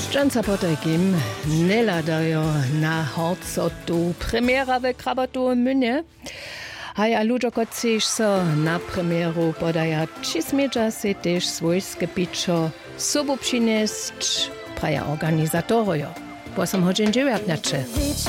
Dżanca potajkim neladajo na Horcotu premiera we Krabatu Münje. Haj a ludzo kociš so na premieru podaja čismidža se tež svojske pičo sobu přinesť praja organizatorojo. 8 hodin 9.